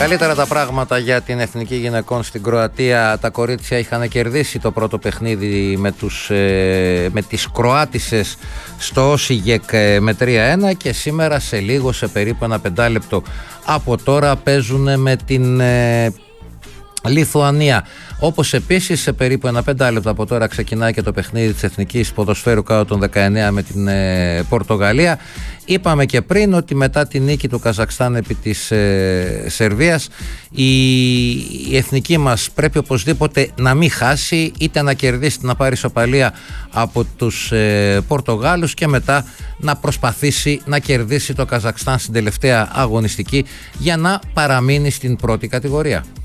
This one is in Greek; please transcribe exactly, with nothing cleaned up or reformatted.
Καλύτερα τα πράγματα για την εθνική γυναικών στην Κροατία. Τα κορίτσια είχαν κερδίσει το πρώτο παιχνίδι με, τους, ε, με τις Κροάτισσες στο Όσιγεκ με τρία ένα και σήμερα σε λίγο, σε περίπου ένα πεντάλεπτο από τώρα, παίζουν με την ε, Λιθουανία. Όπως επίσης σε περίπου ένα πεντάλεπτο από τώρα ξεκινάει και το παιχνίδι της Εθνικής Ποδοσφαίρου κάτω των δεκαεννέα με την ε, Πορτογαλία. Είπαμε και πριν ότι μετά τη νίκη του Καζακστάν επί της ε, Σερβίας η, η εθνική μας πρέπει οπωσδήποτε να μην χάσει, είτε να κερδίσει, να πάρει ισοπαλία από τους ε, Πορτογάλους και μετά να προσπαθήσει να κερδίσει το Καζακστάν στην τελευταία αγωνιστική για να παραμείνει στην πρώτη κατηγορία.